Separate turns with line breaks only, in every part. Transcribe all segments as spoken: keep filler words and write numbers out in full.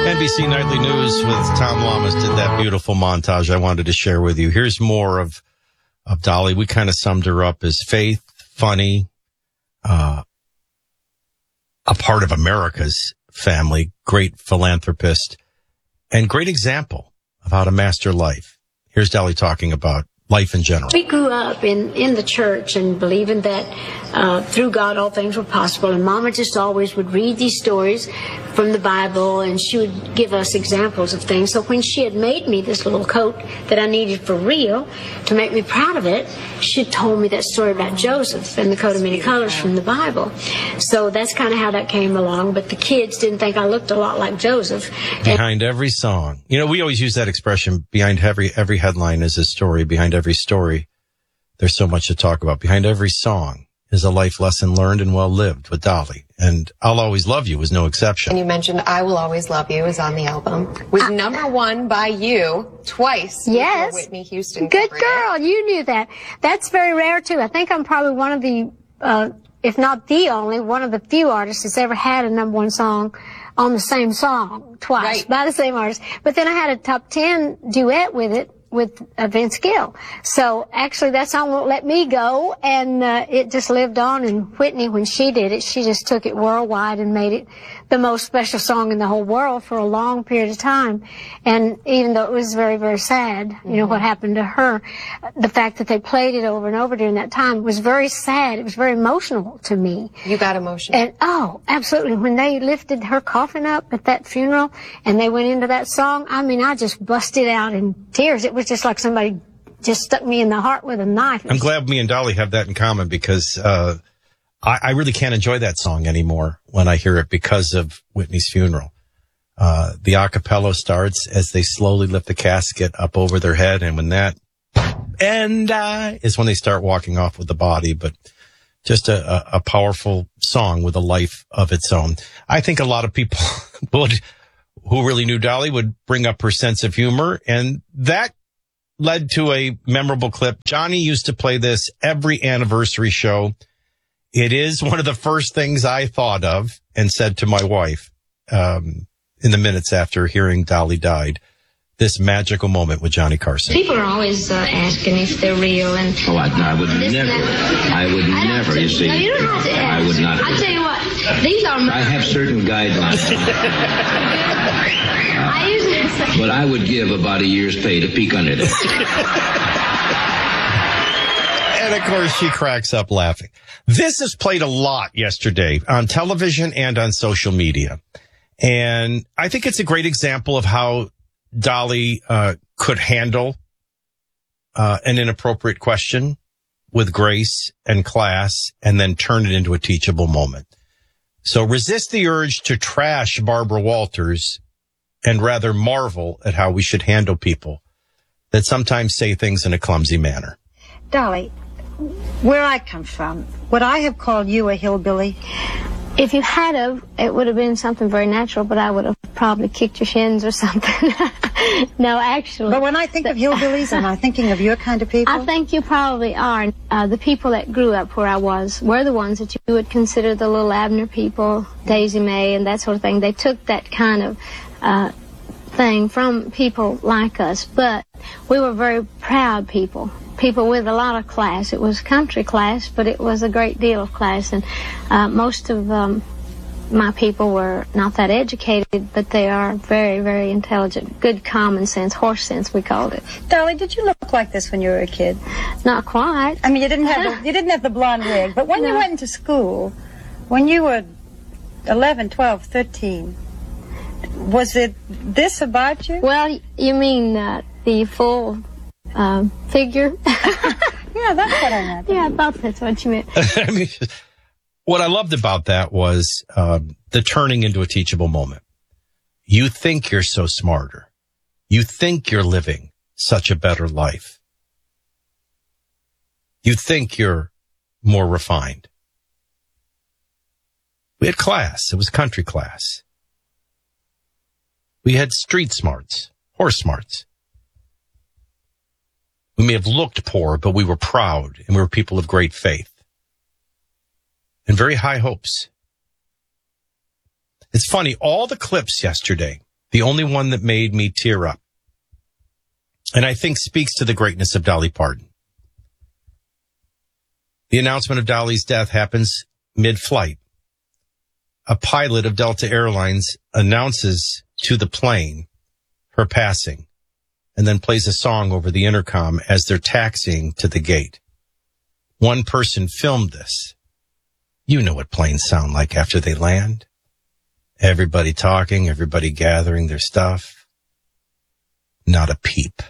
N B C Nightly News with Tom Lamas did that beautiful montage I wanted to share with you. Here's more of, of Dolly. We kind of summed her up as faith, funny, uh, a part of America's family, great philanthropist, and great example of how to master life. Here's Dolly talking about life in general.
We grew up in, in the church and believing that uh, through God all things were possible. And Mama just always would read these stories from the Bible, and she would give us examples of things. So when she had made me this little coat that I needed for real to make me proud of it, she told me that story about Joseph and the coat of many colors from the Bible. So that's kind of how that came along. But the kids didn't think I looked a lot like Joseph.
Behind every song, you know, we always use that expression, behind every every headline is a story. Behind every story, there's so much to talk about. Behind every song is a life lesson learned and well lived with Dolly. And I'll Always Love You was no exception.
And you mentioned I Will Always Love You is on the album. Was uh, number one by you twice.
Yes.
Whitney Houston.
Good girl. It. You knew that. That's very rare, too. I think I'm probably one of the, uh, if not the only, one of the few artists that's ever had a number one song on the same song twice right. by the same artist. But then I had a top ten duet with it. with uh, Vince Gill. So actually that song won't let me go, and uh, it just lived on. And Whitney, when she did it, she just took it worldwide and made it the most special song in the whole world for a long period of time. And even though it was very, very sad, you know, mm-hmm. what happened to her, the fact that they played it over and over during that time was very sad. It was very emotional to me.
You got emotional.
And oh, absolutely. When they lifted her coffin up at that funeral and they went into that song, I mean, I just busted out in tears. It was just like somebody just stuck me in the heart with a knife.
I'm glad me and Dolly have that in common, because uh I, I really can't enjoy that song anymore when I hear it because of Whitney's funeral. Uh the a cappella starts as they slowly lift the casket up over their head, and when that and I is when they start walking off with the body. But just a, a, a powerful song with a life of its own. I think a lot of people would, who really knew Dolly, would bring up her sense of humor, and that led to a memorable clip. Johnny used to play this every anniversary show. It is one of the first things I thought of and said to my wife um, in the minutes after hearing Dolly died. This magical moment with Johnny Carson.
People are always uh, asking if they're real, and
oh, I, I would never. I would I never. You see,
no, you don't have to ask.
I would not.
I'll tell you what. These are.
I have certain guidelines.
I usually say.
But I would give about a year's pay to peek under that.
And of course, she cracks up laughing. This is played a lot yesterday on television and on social media, and I think it's a great example of how Dolly uh could handle uh an inappropriate question with grace and class, and then turn it into a teachable moment. So resist the urge to trash Barbara Walters, and rather marvel at how we should handle people that sometimes say things in a clumsy manner.
Dolly, where I come from, would I have called you a hillbilly?
If you had of, it would have been something very natural, but I would have probably kicked your shins or something. No, actually.
But when I think of hillbillies, am I thinking of your kind of people?
I think you probably are. Uh, the people that grew up where I was were the ones that you would consider the little Abner people, Daisy Mae and that sort of thing. They took that kind of uh, thing from people like us, but we were very proud people. People with a lot of class. It was country class, but it was a great deal of class. And uh, most of um, my people were not that educated, but they are very, very intelligent. Good common sense, horse sense, we called it.
Dolly, did you look like this when you were a kid?
Not quite.
I mean, you didn't have the, you didn't have the blonde wig, but when no. you went into school, when you were eleven, twelve, thirteen, was it this about you?
Well, you mean uh, the full... Um, figure.
Yeah, that's what I meant.
Yeah, I thought that's what you meant.
I mean, what I loved about that was uh, the turning into a teachable moment. You think you're so smarter. You think you're living such a better life. You think you're more refined. We had class. It was country class. We had street smarts, horse smarts. We may have looked poor, but we were proud, and we were people of great faith and very high hopes. It's funny, all the clips yesterday The only one that made me tear up. And I think speaks to the greatness of Dolly Parton. The announcement of Dolly's death happens mid-flight. A pilot of Delta Airlines announces to the plane her passing and then plays a song over the intercom as they're taxiing to the gate. One person filmed this. You know what planes sound like after they land. Everybody talking, everybody gathering their stuff. Not a peep.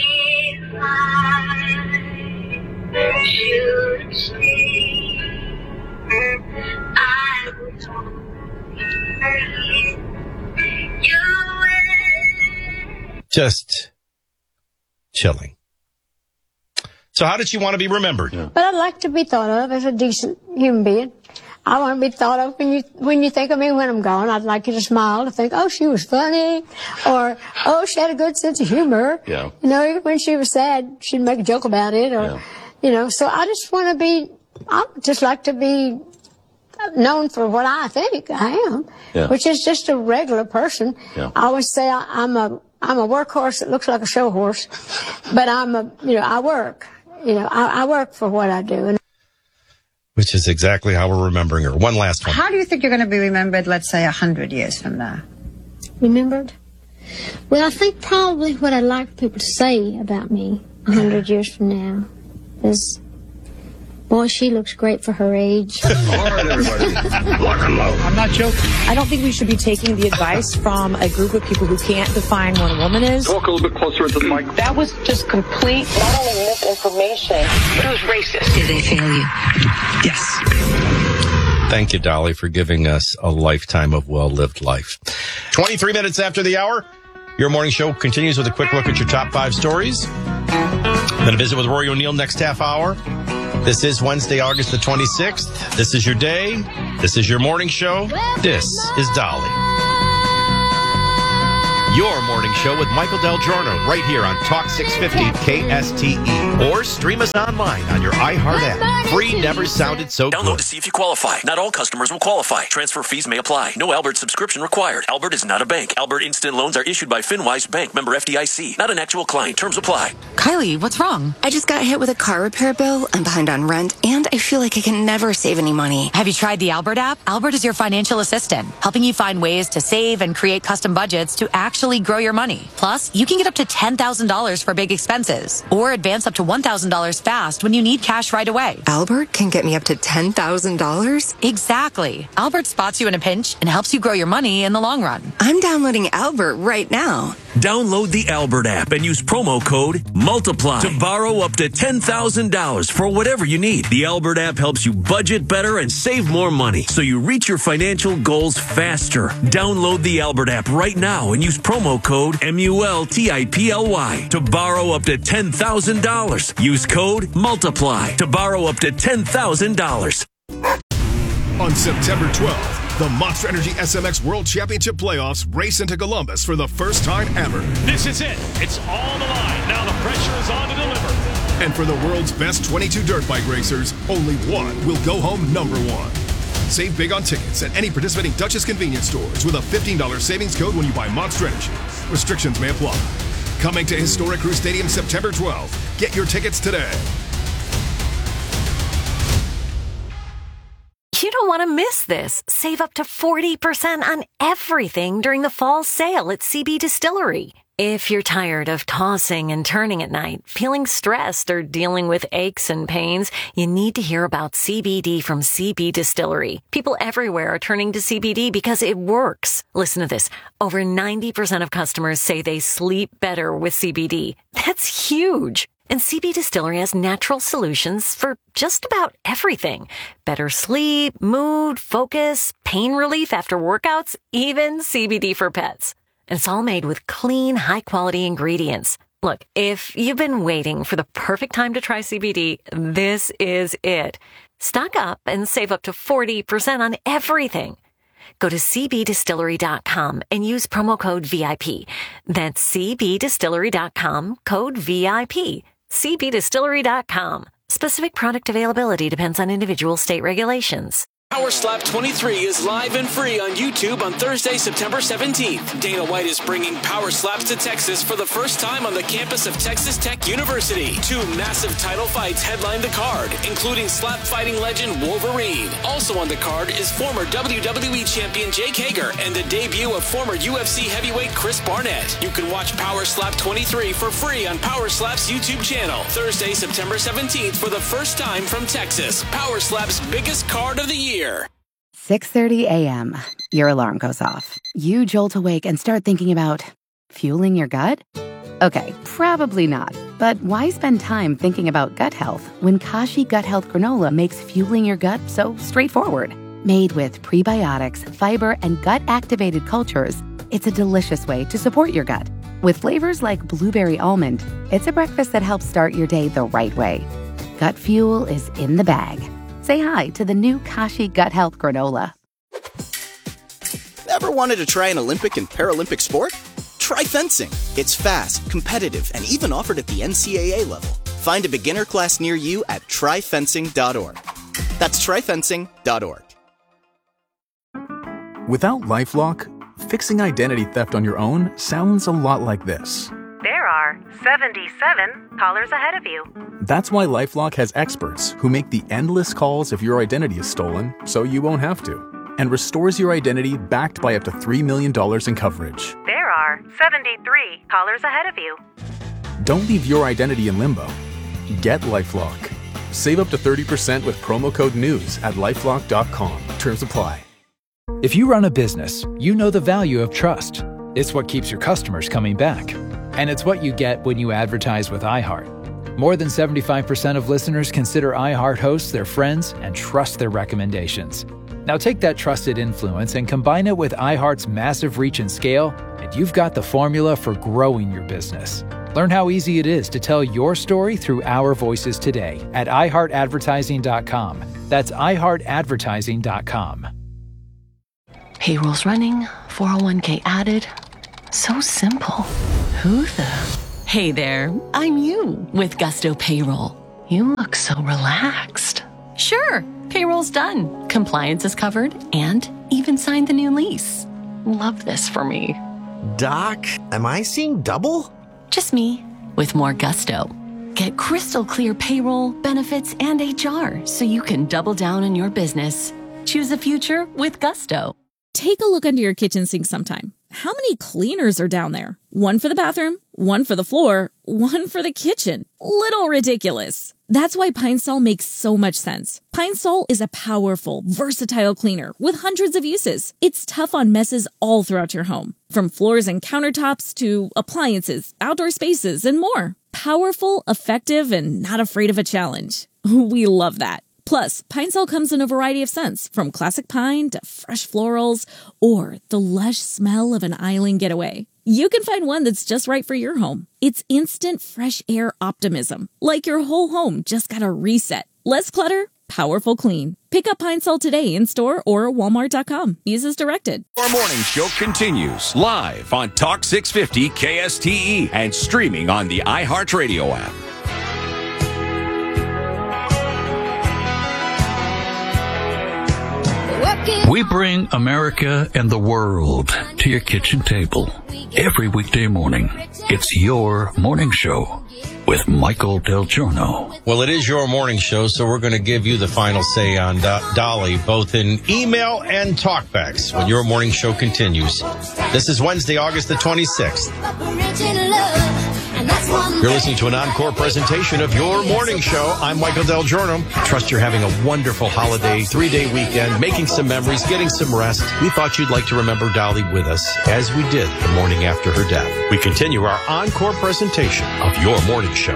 Just chilling. So how did she want to be remembered?
But I'd like to be thought of as a decent human being. I want to be thought of when you when you think of me when I'm gone. I'd like you to smile, to think, oh, she was funny, or oh, she had a good sense of humor.
Yeah.
You know, even when she was sad, she'd make a joke about it, or
Yeah.
you know. So I just want to be. I just like to be known for what I think I am,
Yeah.
which is just a regular person.
Yeah.
I always say I, I'm a I'm a workhorse that looks like a show horse, but I'm a you know I work. You know, I, I work for what I do. And
Which is exactly how we're remembering her. One last one.
How do you think you're going to be remembered, let's say, a hundred years from now?
remembered? Well, I think probably what I'd like people to say about me a hundred years from now is, boy, she looks great for her age.
All right, everybody. Lock 'em up.
I'm not joking. I don't think we should be taking the advice from a group of people who can't define what a woman is.
Talk a little bit closer into the mic.
That was just complete, not only misinformation, but it was racist.
Did they fail you?
Yes.
Thank you, Dolly, for giving us a lifetime of well-lived life. twenty-three minutes after the hour, your morning show continues with a quick look at your top five stories. Then a visit with Rory O'Neill next half hour. This is Wednesday, August the twenty-sixth. This is your day. This is your morning show. This is Dolly. Your morning show with Michael Del Giorno right here on Talk six fifty K S T E. Or stream us online on your iHeart app. Free never sounded so good.
Download to see if you qualify. Not all customers will qualify. Transfer fees may apply. No Albert subscription required. Albert is not a bank. Albert Instant Loans are issued by FinWise Bank, member F D I C. Not an actual client. Terms apply.
Kylie, what's wrong? I just got hit with a car repair bill. I'm behind on rent, and I feel like I can never save any money.
Have you tried the Albert app? Albert is your financial assistant, helping you find ways to save and create custom budgets to actually grow your money. Plus, you can get up to ten thousand dollars for big expenses, or advance up to one thousand dollars fast when you need cash right away.
Albert can get me up to ten thousand dollars?
Exactly. Albert spots you in a pinch and helps you grow your money in the long run.
I'm downloading Albert right now.
Download the Albert app and use promo code MULTIPLY to borrow up to ten thousand dollars for whatever you need. The Albert app helps you budget better and save more money, so you reach your financial goals faster. Download the Albert app right now and use promo code M U L T I P L Y to borrow up to ten thousand dollars. Use code MULTIPLY to borrow up to ten thousand dollars.
On September twelfth, the Monster Energy S M X World Championship Playoffs race into Columbus for the first time ever.
This is it. It's all on the line. Now the pressure is on to deliver.
And for the world's best twenty-two dirt bike racers, only one will go home number one. Save big on tickets at any participating Duchess convenience stores with a fifteen dollars savings code when you buy Monster Energy. Restrictions may apply. Coming to Historic Crew Stadium September twelfth. Get your tickets today.
You don't want to miss this. Save up to forty percent on everything during the fall sale at C B Distillery. If you're tired of tossing and turning at night, feeling stressed, or dealing with aches and pains, you need to hear about C B D from C B Distillery. People everywhere are turning to C B D because it works. Listen to this. Over ninety percent of customers say they sleep better with C B D. That's huge. And C B Distillery has natural solutions for just about everything. Better sleep, mood, focus, pain relief after workouts, even C B D for pets. And it's all made with clean, high-quality ingredients. Look, if you've been waiting for the perfect time to try C B D, this is it. Stock up and save up to forty percent on everything. Go to C B distillery dot com and use promo code V I P. That's C B distillery dot com, code V I P. C B distillery dot com. Specific product availability depends on individual state regulations.
Power Slap twenty-three is live and free on YouTube on Thursday, September seventeenth. Dana White is bringing Power Slaps to Texas for the first time on the campus of Texas Tech University. Two massive title fights headline the card, including slap fighting legend Wolverine. Also on the card is former W W E champion Jake Hager and the debut of former U F C heavyweight Chris Barnett. You can watch Power Slap twenty-three for free on Power Slap's YouTube channel. Thursday, September seventeenth for the first time from Texas. Power Slap's biggest card of the year.
six thirty a.m. Your alarm goes off. You jolt awake and start thinking about fueling your gut? Okay, probably not. But why spend time thinking about gut health when Kashi Gut Health Granola makes fueling your gut so straightforward? Made with prebiotics, fiber, and gut-activated cultures, it's a delicious way to support your gut. With flavors like blueberry almond, it's a breakfast that helps start your day the right way. Gut fuel is in the bag. Say hi to the new Kashi Gut Health Granola.
Ever wanted to try an Olympic and Paralympic sport? Try fencing. It's fast, competitive, and even offered at the N C A A level. Find a beginner class near you at try fencing dot org. That's try fencing dot org.
Without LifeLock, fixing identity theft on your own sounds a lot like this.
There are seventy-seven callers ahead of you.
That's why LifeLock has experts who make the endless calls if your identity is stolen, so you won't have to, and restores your identity backed by up to three million dollars in coverage.
There are seventy-three callers ahead of you.
Don't leave your identity in limbo. Get LifeLock. Save up to thirty percent with promo code NEWS at lifelock dot com. Terms apply.
If you run a business, you know the value of trust. It's what keeps your customers coming back. And it's what you get when you advertise with iHeart. More than seventy-five percent of listeners consider iHeart hosts their friends and trust their recommendations. Now take that trusted influence and combine it with iHeart's massive reach and scale, and you've got the formula for growing your business. Learn how easy it is to tell your story through our voices today at i heart advertising dot com. That's i heart advertising dot com.
Payroll's running, four oh one k added. So simple. Who the? Hey there, I'm you with Gusto Payroll. You look so relaxed. Sure, payroll's done. Compliance is covered and even signed the new lease. Love this for me.
Doc, am I seeing double?
Just me with more gusto. Get crystal clear payroll, benefits, and H R so you can double down on your business. Choose a future with Gusto.
Take a look under your kitchen sink sometime. How many cleaners are down there? One for the bathroom, one for the floor, one for the kitchen. Little ridiculous. That's why Pine Sol makes so much sense. Pine Sol is a powerful, versatile cleaner with hundreds of uses. It's tough on messes all throughout your home, from floors and countertops to appliances, outdoor spaces, and more. Powerful, effective, and not afraid of a challenge. We love that. Plus, Pine Sol comes in a variety of scents, from classic pine to fresh florals or the lush smell of an island getaway. You can find one that's just right for your home. It's instant fresh air optimism, like your whole home just got a reset. Less clutter, powerful clean. Pick up Pine Sol today in store or walmart dot com. Use as directed.
Our morning show continues live on Talk six fifty K S T E and streaming on the iHeartRadio app.
We bring America and the world to your kitchen table every weekday morning. It's your morning show with Michael Del Giorno.
Well, it is your morning show, so we're going to give you the final say on Do- Dolly, both in email and talkbacks, when your morning show continues. This is Wednesday, August the twenty-sixth. You're listening to an encore presentation of Your Morning Show. I'm Michael Del Giorno. Trust you're having a wonderful holiday, three-day weekend, making some memories, getting some rest. We thought you'd like to remember Dolly with us, as we did the morning after her death. We continue our encore presentation of Your Morning Show.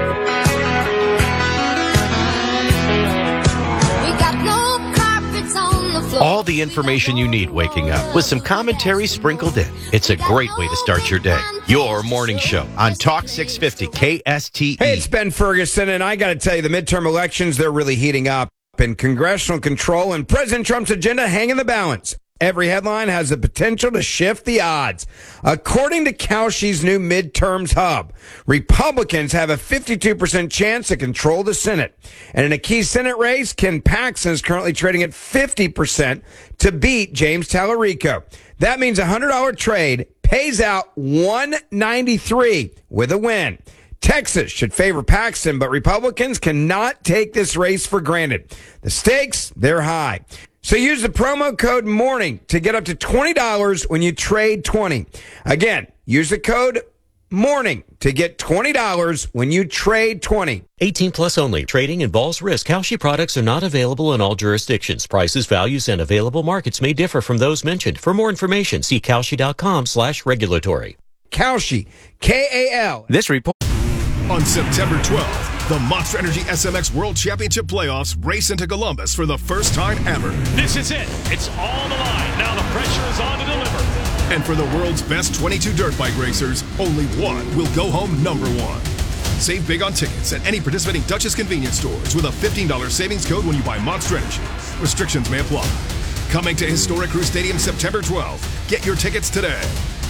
All the information you need waking up with some commentary sprinkled in. It's a great way to start your day. Your morning show on Talk six fifty K S T E.
Hey, it's Ben Ferguson, and I got to tell you, the midterm elections, they're really heating up. And congressional control and President Trump's agenda hang in the balance. Every headline has the potential to shift the odds. According to Kalshi's new midterms hub, Republicans have a fifty-two percent chance to control the Senate. And in a key Senate race, Ken Paxton is currently trading at fifty percent to beat James Tallarico. That means a one hundred dollars trade pays out one ninety-three with a win. Texas should favor Paxton, but Republicans cannot take this race for granted. The stakes, they're high. So use the promo code MORNING to get up to twenty dollars when you trade twenty. Again, use the code MORNING to get twenty dollars when you trade twenty.
eighteen plus only. Trading involves risk. Kalshi products are not available in all jurisdictions. Prices, values, and available markets may differ from those mentioned. For more information, see Kalshi.com slash regulatory.
Kalshi, K A L.
This report.
On September twelfth, the Monster Energy S M X World Championship Playoffs race into Columbus for the first time ever.
This is it. It's all the line. Now the pressure is on to deliver.
And for the world's best twenty-two dirt bike racers, only one will go home number one. Save big on tickets at any participating Dutchess convenience stores with a fifteen dollars savings code when you buy Monster Energy. Restrictions may apply. Coming to Historic Crew Stadium September twelfth. Get your tickets today.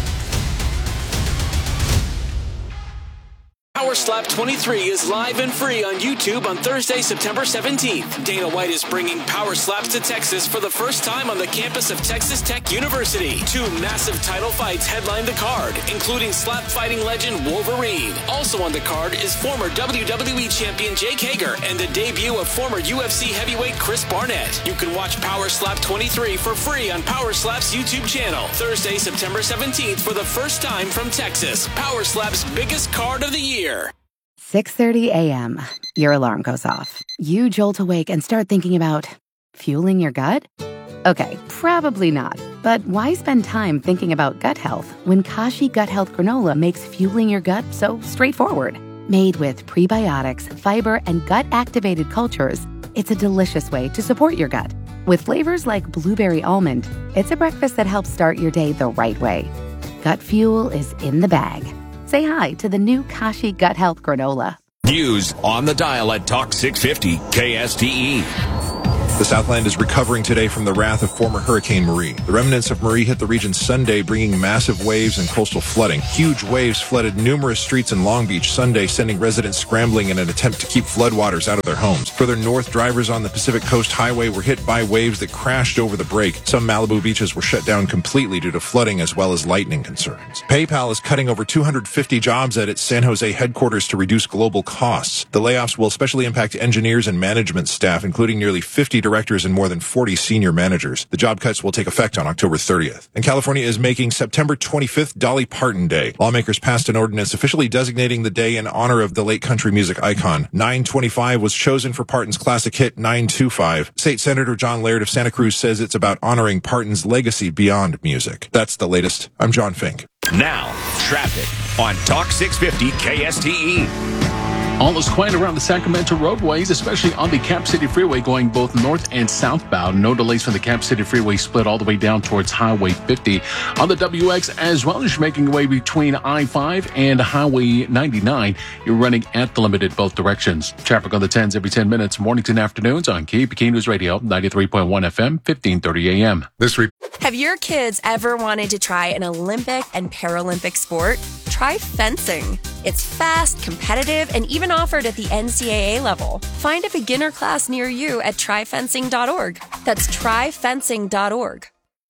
Power Slap twenty-three is live and free on YouTube on Thursday, September seventeenth. Dana White is bringing Power Slaps to Texas for the first time on the campus of Texas Tech University. Two massive title fights headline the card, including slap fighting legend Wolverine. Also on the card is former W W E champion Jake Hager and the debut of former U F C heavyweight Chris Barnett. You can watch Power Slap twenty-three for free on Power Slap's YouTube channel. Thursday, September seventeenth for the first time from Texas. Power Slap's biggest card of the year.
six thirty a.m. Your alarm goes off. You jolt awake and start thinking about fueling your gut? Okay, probably not. But why spend time thinking about gut health when Kashi Gut Health Granola makes fueling your gut so straightforward? Made with prebiotics, fiber, and gut-activated cultures, it's a delicious way to support your gut. With flavors like blueberry almond, it's a breakfast that helps start your day the right way. Gut fuel is in the bag. Say hi to the new Kashi Gut Health Granola.
News on the dial at Talk six fifty K S T E.
The Southland is recovering today from the wrath of former Hurricane Marie. The remnants of Marie hit the region Sunday, bringing massive waves and coastal flooding. Huge waves flooded numerous streets in Long Beach Sunday, sending residents scrambling in an attempt to keep floodwaters out of their homes. Further north, drivers on the Pacific Coast Highway were hit by waves that crashed over the break. Some Malibu beaches were shut down completely due to flooding as well as lightning concerns. PayPal is cutting over two hundred fifty jobs at its San Jose headquarters to reduce global costs. The layoffs will especially impact engineers and management staff, including nearly fifty directors and more than forty senior managers. The job cuts will take effect on October thirtieth. And California is making September twenty-fifth Dolly Parton Day. Lawmakers passed an ordinance officially designating the day in honor of the late country music icon. nine twenty-five was chosen for Parton's classic hit nine two five. State Senator John Laird of Santa Cruz says it's about honoring Parton's legacy beyond music. That's the latest. I'm John Fink.
Now, traffic on Talk six fifty K S T E.
All is quiet around the Sacramento roadways, especially on the Cap City Freeway going both north and southbound. No delays from the Cap City Freeway split all the way down towards Highway fifty. On the W X as well, as you're making your way between I five and Highway ninety-nine, you're running at the limit in both directions. Traffic on the tens every ten minutes, mornings and afternoons on K P K News Radio, ninety-three point one F M, fifteen thirty A M.
This re-
Have your kids ever wanted to try an Olympic and Paralympic sport? Try fencing. It's fast, competitive, and even offered at the N C double A level. Find a beginner class near you at try fencing dot org. That's try fencing dot org.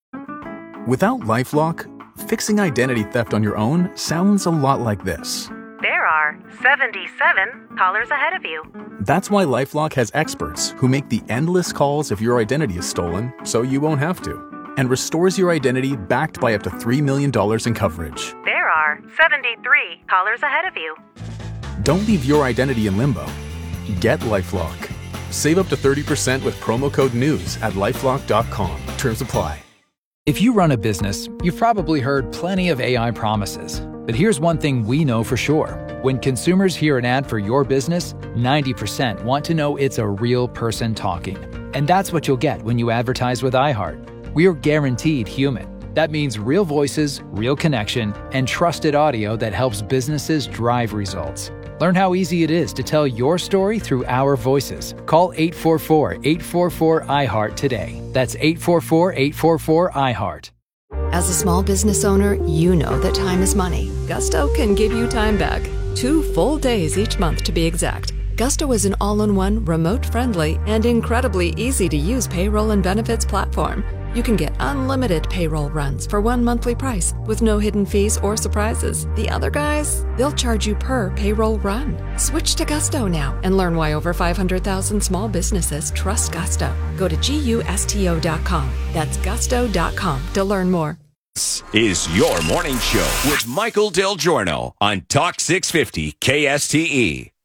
Without LifeLock, fixing identity theft on your own sounds a lot like this.
There are seventy-seven callers ahead of you.
That's why LifeLock has experts who make the endless calls if your identity is stolen, so you won't have to, and restores your identity backed by up to three million dollars in coverage.
There are seventy-three callers ahead of you.
Don't leave your identity in limbo. Get LifeLock. Save up to thirty percent with promo code NEWS at lifelock dot com. Terms apply.
If you run a business, you've probably heard plenty of A I promises. But here's one thing we know for sure. When consumers hear an ad for your business, ninety percent want to know it's a real person talking. And that's what you'll get when you advertise with iHeart. We're guaranteed human. That means real voices, real connection, and trusted audio that helps businesses drive results. Learn how easy it is to tell your story through our voices. Call eight four four, eight four four, I heart today. That's eight four four, eight four four, I heart.
As a small business owner, you know that time is money. Gusto can give you time back. Two full days each month to be exact. Gusto is an all-in-one, remote-friendly, and incredibly easy-to-use payroll and benefits platform. You can get unlimited payroll runs for one monthly price with no hidden fees or surprises. The other guys, they'll charge you per payroll run. Switch to Gusto now and learn why over five hundred thousand small businesses trust Gusto. Go to gusto dot com. That's gusto dot com to learn more.
This is your morning show with Michael Del Giorno on Talk six fifty K S T E.